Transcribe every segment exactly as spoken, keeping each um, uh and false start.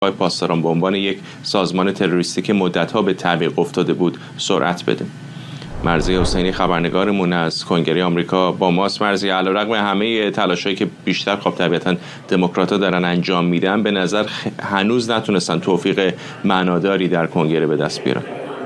پاسداران به عنوان یک سازمان تروریستی که مدت‌ها به تعویق افتاده بود سرعت بده. مرضیه حسینی خبرنگارمون از کنگره آمریکا با ماست. مرضیه، علیرغم همه تلاشایی که بیشتر خب طبیعتاً دموکرات‌ها دارن انجام میدن، به نظر هنوز نتونستن توفیق معناداری در کنگره به دست بیارن.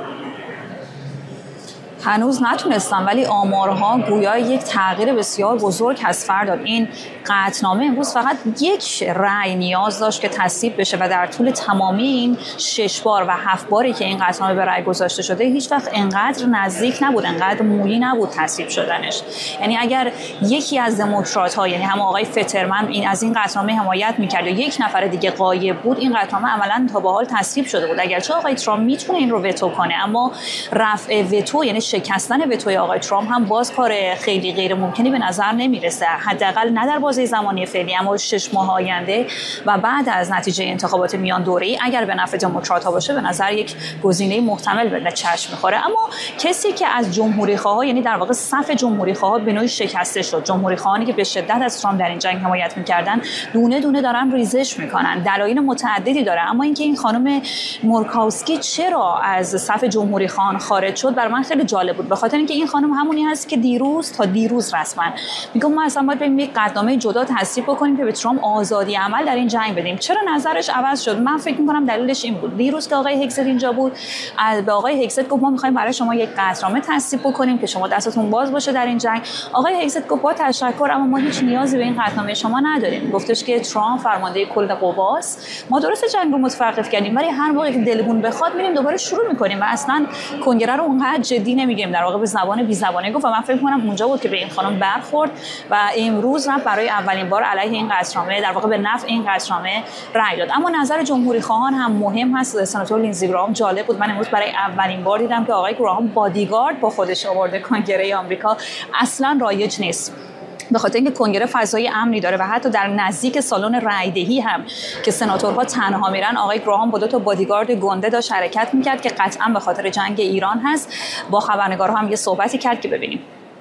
هنوز نتونستم، ولی آمارها گویا یک تغییر بسیار بزرگ هست. فرداد این قطعنامه امروز فقط یک رأی نیاز داشت که تصویب بشه و در طول تمامی این شش بار و هفت باری که این قطعنامه به رأی گذاشته شده هیچ وقت انقدر نزدیک نبود، انقدر مولی نبود تصویب شدنش. یعنی اگر یکی از دموکرات‌ها، یعنی هم آقای فترمن، این از این قطعنامه حمایت می‌کرد و یک نفر دیگه غایب بود، این قطعنامه عملاً تا به حال تصویب شده بود. اگرچه آقای ترامپ میتونه این رو وتو کنه، اما رفع وتو یعنی شکستن وتوی آقای ترامپ هم باز کار خیلی غیر ممکنی به نظر نمیرسه، حداقل نه در بازه زمانی فعلی، اما شش ماه آینده و بعد از نتیجه انتخابات میان دوره‌ای اگر به نفع دموکرات‌ها باشه به نظر یک گزینه محتمل به چشم می‌خوره. اما کسی که از جمهوری‌خواها، یعنی در واقع صف جمهوری‌خواها به نوعی شکسته شد، جمهوری‌خواهانی که به شدت از ترامپ در این جنگ حمایت می‌کردن دونه دونه دارن ریزش می‌کنن. دلایل متعددی داره، اما اینکه این خانم مورکاوسکی چرا از صف جمهوری‌خواهان خارج شد بر من خیلی جالب بود، به خاطر اینکه این خانم همونی هست که دیروز تا دیروز رسما میگم ما اصلا باید بریم یک قطعنامه جدا تصویب بکنیم که به ترامپ آزادی عمل در این جنگ بدیم. چرا نظرش عوض شد؟ من فکر می‌کنم دلیلش این بود. دیروز که آقای هگزت اینجا بود، به آقای هگزت گفت ما می‌خوایم برای شما یک قطعنامه تصویب بکنیم که شما دستتون باز باشه در این جنگ. آقای هگزت گفت با تشکر، اما ما هیچ نیازی به این قطعنامه شما نداریم. گفتش که ترامپ فرمانده کل قواست، ما درست جنگ رو متوقف کردیم ولی هر موقع که دلمون بخواد میریم دوباره شروع می‌کنیم و اصلا کنگره رو اونقدر جدی نمی‌گیریم. در واقع به زبان بی زبانه گفت و من فکر کنم اونجا بود که به این خانم برخورد و امروز هم برای اولین بار علیه این قطعنامه، در واقع به نفع این قطعنامه رأی داد. اما نظر جمهوری خواهان هم مهم هست. سناتور لینزی گراهام جالب بود، من امروز برای اولین بار دیدم که آقای گراهام بادیگارد با خودش آورده کنگره آمریکا. اصلا رایج نیست، به خاطر اینکه کنگره فضای امنی داره و حتی در نزدیک سالن رایدهی هم که سناتورها تنها میرن، آقای گراهام با دو تا بادیگارد گنده داشت حرکت میکرد که قطعا به خاطر جنگ ایران هست. با خبرنگارها هم یه صحبتی کرد که ببینیم.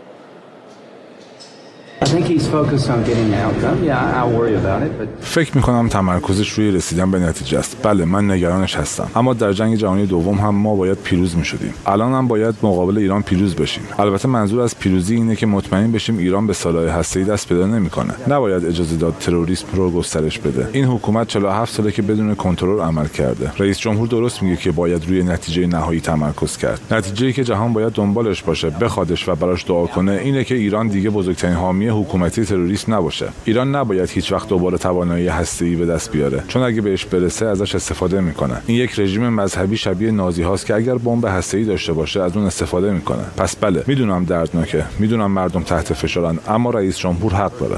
فکر میکنم تمرکزش روی رسیدن به نتیجه است. بله، من نگرانش هستم، اما در جنگ جهانی دوم هم ما باید پیروز میشدیم. الان هم باید مقابل ایران پیروز بشیم. البته منظور از پیروزی اینه که مطمئن بشیم ایران به سلاح هسته‌ای دست پیدا نمیکنه. نباید اجازه داد تروریسم رو گسترش بده. این حکومت چهل و هفت ساله که بدون کنترل عمل کرده. رئیس جمهور درست میگه که باید روی نتیجه نهایی تمرکز کرد. نتیجه‌ای که جهان باید دنبالش باشه، بخوادش و براش دعا کنه اینه که ایران دیگه بزرگترین حامی حکومتی تروریسم نباشه. ایران نباید هیچ وقت دوباره توانایی هسته‌ای به دست بیاره، چون اگه بهش برسه ازش استفاده میکنه. این یک رژیم مذهبی شبیه نازی هاست که اگر بمب هسته‌ای داشته باشه از اون استفاده میکنه. پس بله، میدونم دردناکه، میدونم مردم تحت فشارن، اما رئیس جمهور حق داره.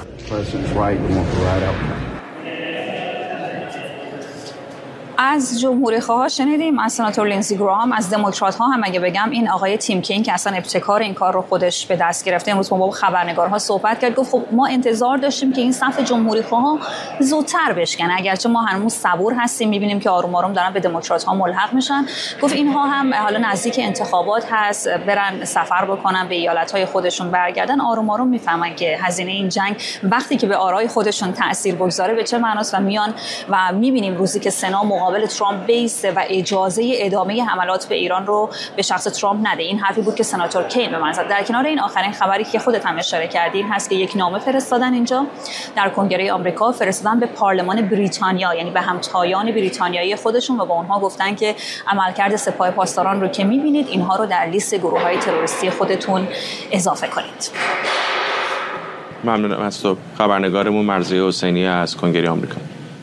از جمهوری خواها شنیدیم، از سناتور لینزی گراهام، از دموکرات ها هم اگه بگم این آقای تیم کین که اصلا ابتکار این کار رو خودش به دست گرفته، امروز با خبرنگارها صحبت کرد، گفت خب ما انتظار داشتیم که این صف جمهوری خواها زودتر بشکنه، اگرچه ما هنوز صبور هستیم، میبینیم که آروم آروم دارن به دموکرات ها ملحق میشن. گفت اینها هم حالا نزدیک انتخابات هست، برن سفر بکنن به ایالت های خودشون، برگردن آروم آروم میفهمن که هزینه این جنگ وقتی که به آرای خودشون تاثیر بگذاره به چه معناست و میان و میبینیم روزی که سنا مقابل ترامپ بیسته و اجازه ادامه حملات به ایران رو به شخص ترامپ نده. این حرفی بود که سناتور کین به من زد. در کنار این آخرین خبری که خودت هم اشاره کردی هست که یک نامه فرستادن اینجا در کنگره آمریکا، فرستادن به پارلمان بریتانیا، یعنی به همتایان بریتانیایی خودشون، و با اونها گفتن که عملکرد سپاه پاسداران رو که می‌بینید اینها رو در لیست گروه‌های تروریستی خودتون اضافه کنید. ممنونم از تو خبرنگارمون مرضیه حسینی از کنگره آمریکا.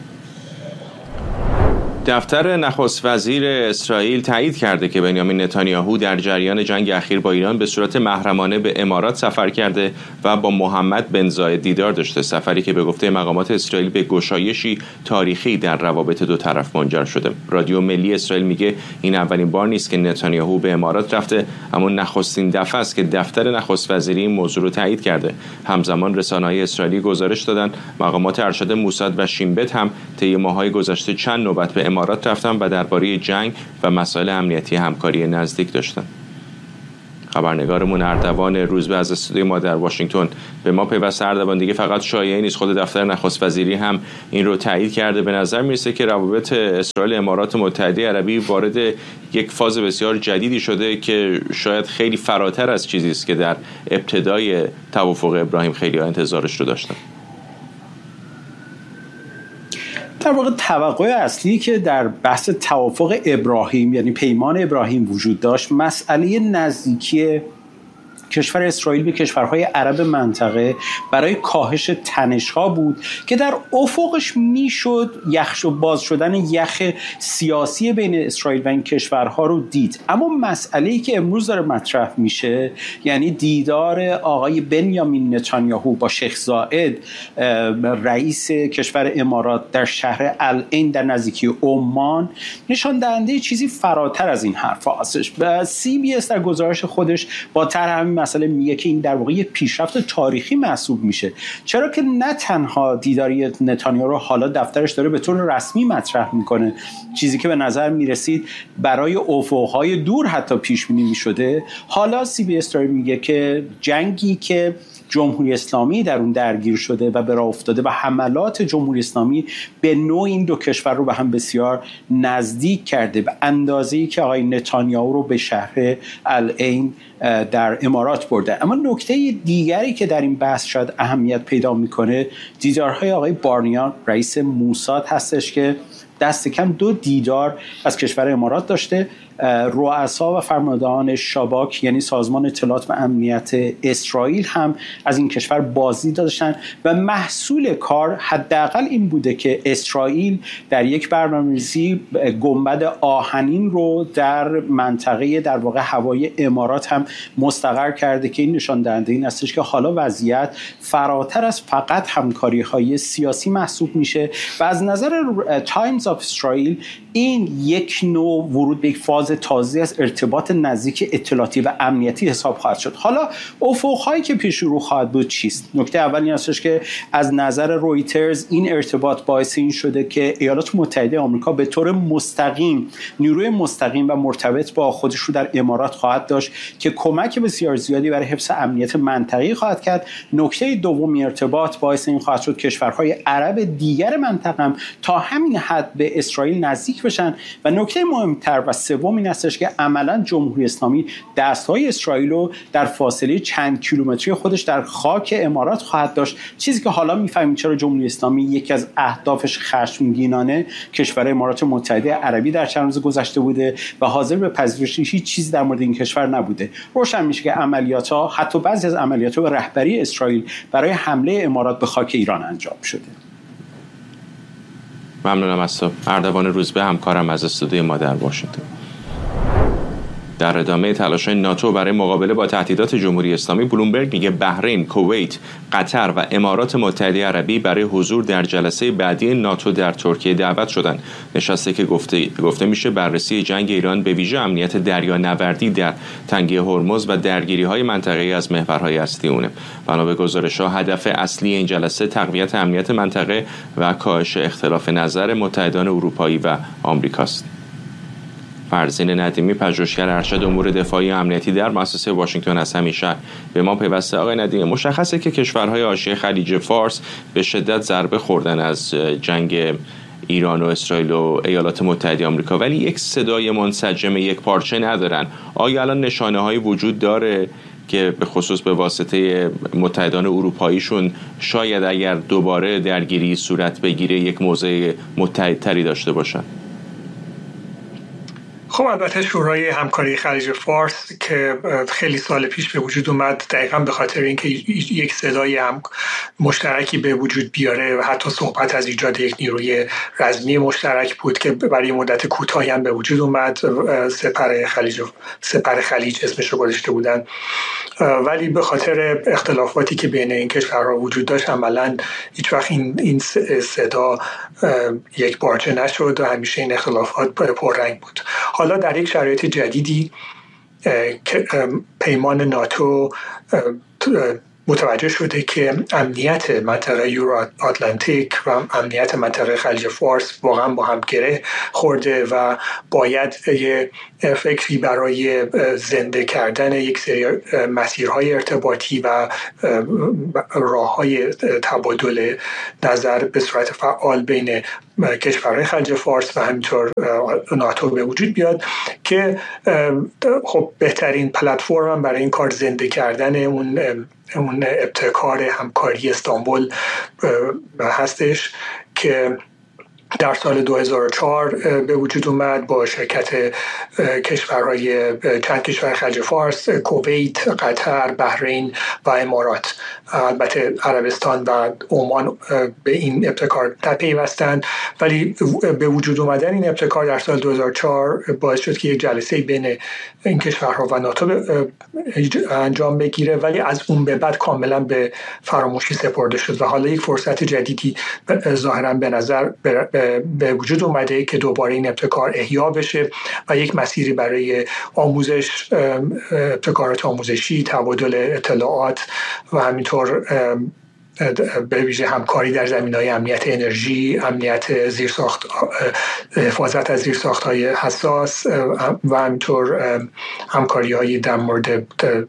دفتر نخست وزیر اسرائیل تایید کرده که بنیامین نتانیاهو در جریان جنگ اخیر با ایران به صورت محرمانه به امارات سفر کرده و با محمد بن زاید دیدار داشته، سفری که به گفته مقامات اسرائیل به گشایشی تاریخی در روابط دو طرف منجر شده. رادیو ملی اسرائیل میگه این اولین بار نیست که نتانیاهو به امارات رفته، اما نخستین دفعه است که دفتر نخست وزیری این موضوع رو تایید کرده. همزمان رسانه‌های اسرائیلی گزارش دادن مقامات ارشد موساد و شین بت هم طی ماه‌های گذشته چند نوبت به امارات رفتن و درباره جنگ و مسائل امنیتی همکاری نزدیک داشتن. خبرنگارمون اردوان روزبه از استودیوی ما در واشنگتن به ما پیوسته. اردوان، دیگه فقط شایعه نیست، خود دفتر نخست وزیری هم این رو تایید کرده. به نظر میرسه که روابط اسرائیل امارات متحده عربی وارد یک فاز بسیار جدیدی شده که شاید خیلی فراتر از چیزی است که در ابتدای توافق ابراهیم خیلی‌ها انتظارش رو داشتن. در واقع توقع اصلی که در بحث توافق ابراهیم یعنی پیمان ابراهیم وجود داشت مسئله نزدیکی کشور اسرائیل به کشورهای عرب منطقه برای کاهش تنش‌ها بود که در افقش میشد یخ باز شدن یخ سیاسی بین اسرائیل و این کشورها رو دید. اما مسئله‌ای که امروز داره مطرح میشه یعنی دیدار آقای بنیامین نتانیاهو با شیخ زاید رئیس کشور امارات در شهر العین در نزدیکی عمان نشان دهنده چیزی فراتر از این حرف هستش. سی بی اس در گزارش خودش با طرح همین مسئله میگه که این در واقع یک پیشرفت تاریخی محسوب میشه، چرا که نه تنها دیداری نتانیاهو رو حالا دفترش داره به طور رسمی مطرح میکنه، چیزی که به نظر میرسید برای افقهای دور حتی پیش بینی میشده. حالا سی بی اس داره میگه که جنگی که جمهوری اسلامی در اون درگیر شده و به راه افتاده و حملات جمهوری اسلامی به نوع این دو کشور رو به هم بسیار نزدیک کرده، به اندازه‌ای که آقای نتانیاهو رو به شهر العین در امارات برده. اما نکته دیگری که در این بحث شاید اهمیت پیدا میکنه دیدارهای آقای بارنیان رئیس موساد هستش که دست کم دو دیدار از کشور امارات داشته. رؤسا و فرماندهان شاباک یعنی سازمان اطلاعات و امنیت اسرائیل هم از این کشور بازدید داشتن و محصول کار حداقل این بوده که اسرائیل در یک برنامه‌ریزی گنبد آهنین رو در منطقه در واقع هوای امارات هم مستقر کرده که این نشان دهنده این هستش که حالا وضعیت فراتر از فقط همکاری‌های سیاسی محسوب میشه و از نظر تایمز آف اسرائیل این یک نوع ورود به یک فاز تازه از ارتباط نزدیک اطلاعاتی و امنیتی حساب خواهد شد. حالا افق‌هایی که پیش رو خواهد بود چیست؟ نکته اول این هستش که از نظر رویترز این ارتباط باعث این شده که ایالات متحده آمریکا به طور مستقیم نیروی مستقیم و مرتبط با خودش رو در امارات خواهد داشت که کمک بسیار زیادی برای حفظ امنیت منطقه‌ای خواهد کرد. نکته دوم ارتباط باعث این خواهد شد کشورهای عرب دیگر منطقه هم تا همین حد به اسرائیل نزدیک بشن و نکته مهمتر و سوم این هستش که عملاً جمهوری اسلامی دستهای اسرائیل رو در فاصله چند کیلومتری خودش در خاک امارات خواهد داشت، چیزی که حالا میفهمیم چرا جمهوری اسلامی یکی از اهدافش خشمگینانه کشور امارات متحده عربی در چند روز گذشته بوده و حاضر به پذیرش هیچ چیزی در مورد این کشور نبوده. روشن میشه که عملیات‌ها حتی بعضی از عملیات‌ها به رهبری اسرائیل برای حمله امارات به خاک ایران انجام شده. ممنونم از تو. اردوان روزبه همکارم از استودیوی ما در واشنگتن. در ادامه تلاش‌های ناتو برای مقابله با تهدیدات جمهوری اسلامی، بلومبرگ میگه بحرین، کویت، قطر و امارات متحده عربی برای حضور در جلسه بعدی ناتو در ترکیه دعوت شدند. نشسته که گفته گفته میشه بررسی جنگ ایران به ویژه امنیت دریانوردی در تنگه هرمز و درگیری‌های منطقه‌ای از محورهای اصلی اونه. بنا به گزارش‌ها هدف اصلی این جلسه تقویت امنیت منطقه و کاهش اختلاف نظر متحدان اروپایی و آمریکاست. فرزین ندیمی، پژوهشگر ارشد امور دفاعی و امنیتی در مؤسسه واشنگتن از همیشه به ما پیوسته. آقای ندیمی، مشخصه که کشورهای حاشیه خلیج فارس به شدت ضربه خوردن از جنگ ایران و اسرائیل و ایالات متحده آمریکا، ولی یک صدای منسجم یک پارچه ندارن. آیا الان نشانه‌هایی وجود داره که به خصوص به واسطه متحدان اروپاییشون شاید اگر دوباره درگیری صورت بگیره یک موضع متحدتری داشته باشن؟ خب البته شورای همکاری خلیج فارس که خیلی سال پیش به وجود اومد دقیقاً به خاطر اینکه یک صدای هم مشترکی به وجود بیاره و حتی صحبت از ایجاد یک نیروی رزمی مشترک بود که برای مدت کوتاهی هم به وجود اومد. سپر خلیج سپر خلیج اسمش رو گذاشته بودن، ولی به خاطر اختلافاتی که بین این کشورها وجود داشت عملاً هیچ وقت این این صدا یک پارچه نشد و همیشه این اختلافات پررنگ بود. حالا در یک شرایط جدیدی پیمان ناتو متوجه شده که امنیت منطقه یورو آتلانتیک و امنیت منطقه خلیج فارس واقعا با هم گره خورده و باید یه فکری برای زنده کردن یک سری مسیرهای ارتباطی و راههای تبادل نظر به صورت فعال بین کشورهای خلیج فارس و همینطور ناتو به وجود بیاد که خب بهترین پلتفرم برای این کار زنده کردن اون اون ابتکار همکاری استانبول هستش که در سال دو هزار و چهار به وجود اومد با شرکت کشورهای چند کشور خلیج فارس، کویت، قطر، بحرین و امارات. البته عربستان و عمان به این ابتکار نپیوستند، ولی به وجود اومدن این ابتکار در سال دو هزار و چهار باعث شد که یک جلسه بین این کشورها و ناتو انجام بگیره، ولی از اون به بعد کاملا به فراموشی سپرده شد و حالا یک فرصت جدیدی ظاهرا به نظر به وجود اومده که دوباره این ابتکار احیا بشه و یک مسیری برای آموزش، ابتکارات آموزشی، تبادل اطلاعات و همینطور به ویژه همکاری در زمینه‌های امنیت انرژی، امنیت زیرساخت، حفاظت از زیرساخت‌های حساس و همینطور همکاری‌های در مورد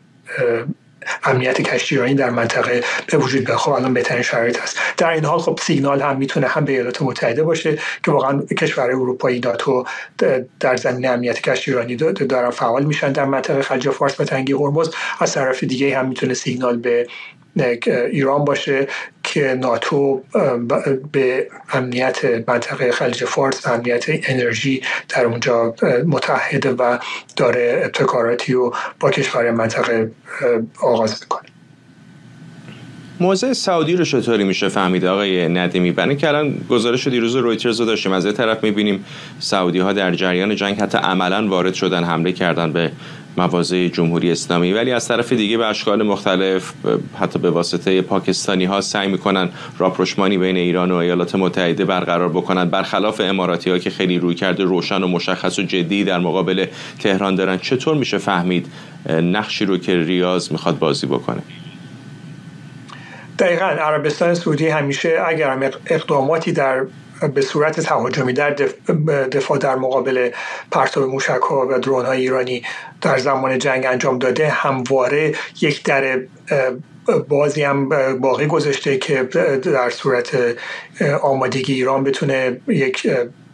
امنیت کشتیرانی در منطقه به وجود بیاد. خب الان بهترین شرایط است. در این حال خب سیگنال هم میتونه هم به ایالات متحده باشه که واقعا کشورهای اروپایی ناتو در زمینه امنیت کشتیرانی دارن فعال میشن در منطقه خلیج فارس و تنگه هرمز. از طرف دیگه هم میتونه سیگنال به ایران باشه که ناتو به امنیت منطقه خلیج فارس و امنیت انرژی در اونجا متحده و داره ابتکاراتی رو با کشور منطقه آغاز میکنه. موضع سعودی رو چطوری میشه فهمید آقای ندیمی؟ برای که الان گزارش دیروز رویترز رو داشتیم، از یه طرف میبینیم سعودی ها در جریان جنگ حتی عملا وارد شدن، حمله کردن به مواضع جمهوری اسلامی، ولی از طرف دیگه به اشکال مختلف حتی به واسطه پاکستانی ها سعی میکنن راپروشمانی بین ایران و ایالات متحده برقرار بکنن، برخلاف اماراتی ها که خیلی رویکرد روشن و مشخص و جدی در مقابل تهران دارن. چطور میشه فهمید نقشی رو که ریاض میخواد بازی بکنه؟ دقیقاً عربستان سعودی همیشه اگر هم اقداماتی در به صورت تهاجمی در دفاع در مقابل پرتاب موشک‌ها و درون‌های ایرانی در زمان جنگ انجام داده، همواره یک در بازی هم باقی گذاشته که در صورت آمادگی ایران بتونه یک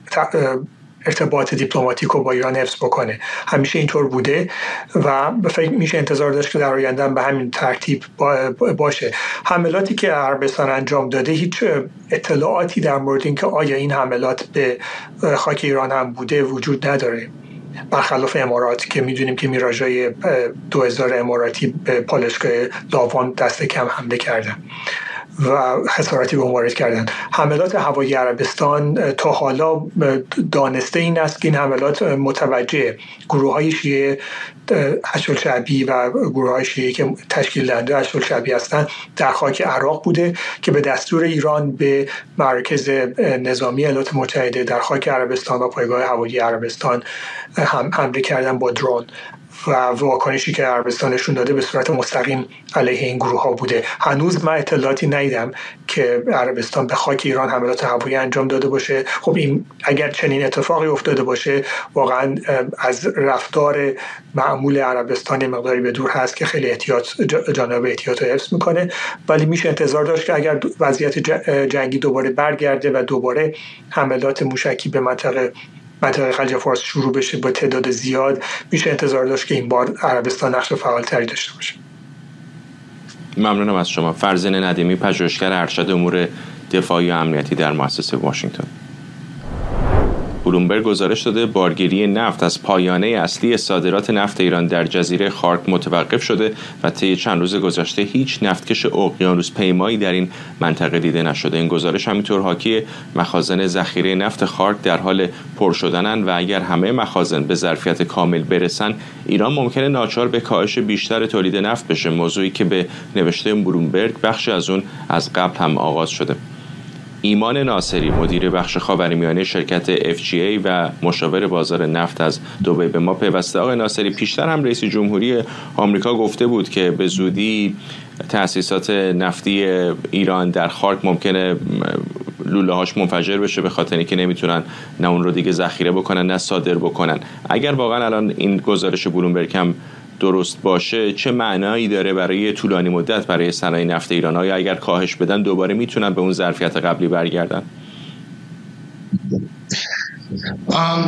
ارتباط دیپلماتیک رو با ایران حفظ بکنه. همیشه اینطور بوده و فکر میشه انتظار داشت که در آینده به همین ترتیب باشه. حملاتی که عربستان انجام داده هیچ اطلاعاتی در مورد اینکه آیا این حملات به خاک ایران هم بوده وجود نداره، برخلاف امارات که میدونیم که میراژهای دو هزار اماراتی به پالایشگاه لاوان دست کم حمله کردن و خساراتی به وارد کردن. حملات هوایی عربستان تا حالا دانسته این است که این حملات متوجه گروه‌های شیعه اشعالشعبی و گروه‌های شیعه که تشکیل دهنده اشعالشعبی هستند در خاک عراق بوده که به دستور ایران به مرکز نظامی ایالات متحده در خاک عربستان و پایگاه هوایی عربستان هم حمله کردن با درون و واکنشی که عربستان نشون داده به صورت مستقیم علیه این گروه ها بوده. هنوز من اطلاعاتی ندیدم که عربستان به خاک ایران حملات هوایی انجام داده باشه. خب این اگر چنین اتفاقی افتاده باشه واقعا از رفتار معمول عربستان مقداری به دور هست که خیلی احتیاط جانب احتیاط رو حفظ میکنه، ولی میشه انتظار داشت که اگر وضعیت جنگی دوباره برگرده و دوباره حملات موشکی به منطقه منطقه خلیج فارس شروع بشه با تعداد زیاد، میشه انتظار داشت که این بار عربستان نقش فعالتری داشته باشه. ممنونم از شما. فرزین ندیمی، پژوهشگر ارشد امور دفاعی و امنیتی در مؤسسه واشنگتن. بلومبرگ گزارش داده بارگیری نفت از پایانه اصلی صادرات نفت ایران در جزیره خارک متوقف شده و طی چند روز گذشته هیچ نفتکش اقیانوس پیمایی در این منطقه دیده نشده. این گزارش همینطور حاکی مخازن ذخیره نفت خارک در حال پر شدنند و اگر همه مخازن به ظرفیت کامل برسن، ایران ممکنه ناچار به کاهش بیشتر تولید نفت بشه، موضوعی که به نوشته بلومبرگ بخشی از اون از قبل هم آغاز شده. ایمان ناصری مدیر بخش خاورمیانه شرکت اف جی ای و مشاور بازار نفت از دبی به ما پیوسته. آقای ناصری، پیشتر هم رئیس جمهوری آمریکا گفته بود که به زودی تأسیسات نفتی ایران در خارک ممکنه لوله هاش منفجر بشه به خاطر اینکه نمیتونن نه اون رو دیگه ذخیره بکنن نه صادر بکنن. اگر واقعا الان این گزارش بلومبرگ هم درست باشه، چه معنایی داره برای طولانی مدت برای صنایع نفت ایران؟ آیا اگر کاهش بدن دوباره میتونن به اون ظرفیت قبلی برگردن؟